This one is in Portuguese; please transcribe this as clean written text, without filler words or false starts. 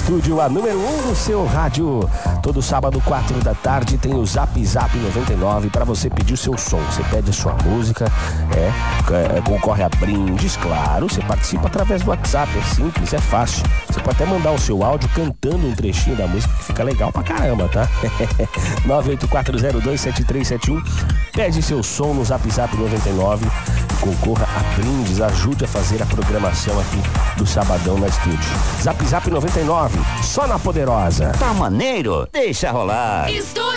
estúdio, a número 1 do seu rádio. Todo sábado, 4 da tarde, tem o Zap Zap 99 para você pedir o seu som. Você pede a sua música, concorre a brindes, claro. Você participa através do WhatsApp, é simples, é fácil. Você pode até mandar o seu áudio cantando um trechinho da música que fica legal pra caramba, tá? 984027371. Pede seu som no Zap Zap 99. Concorra a brindes, ajude a fazer a programação aqui do Sabadão na estúdio. Zap Zap 99, só na Poderosa. Tá maneiro? Deixa rolar. Estúdio